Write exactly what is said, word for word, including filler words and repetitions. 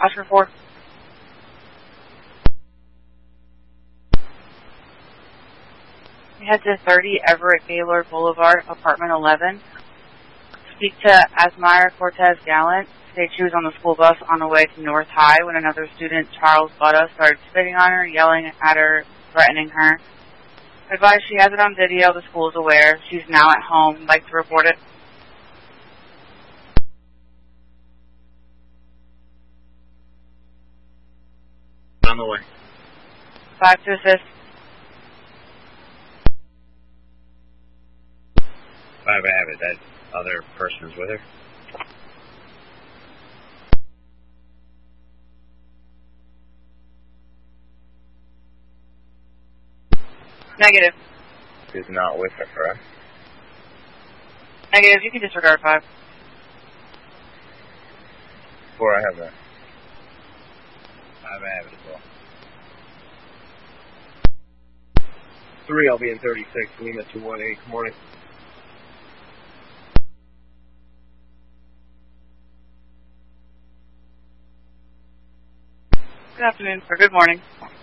Oscar four. We head to thirty Everett Gaylord Boulevard, apartment eleven. Speak to Asmira Cortez Gallant. State she was on the school bus on the way to North High when another student, Charles Butta, started spitting on her, yelling at her, threatening her. Advise she has it on video. The school is aware. She's now at home. Like to report it? On the way. Five to assist. Five, I have it. That other person is with her? Negative. She's not with her, correct? Negative. You can disregard five. Four, I have that. Five, I have it as well. Three, I'll be in thirty-six. Lima two one eight. Good morning. Good afternoon, or good morning.